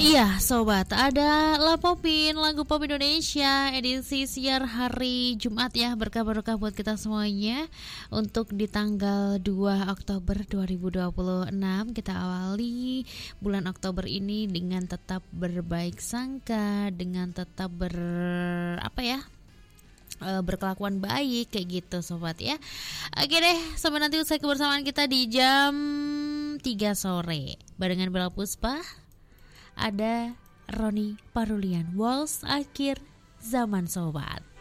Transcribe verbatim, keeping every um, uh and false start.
Iya sobat, ada La Popin, lagu pop Indonesia edisi siar hari Jumat ya. Berkah-berkah buat kita semuanya. Untuk di tanggal dua Oktober dua ribu dua puluh enam, kita awali bulan Oktober ini dengan tetap berbaik sangka, dengan tetap ber apa ya berkelakuan baik kayak gitu sobat ya. Oke deh, sampai nanti usai kebersamaan kita di jam tiga sore barengan Bella Puspa. Ada Roni Parulian, Waltz Akhir Zaman sobat.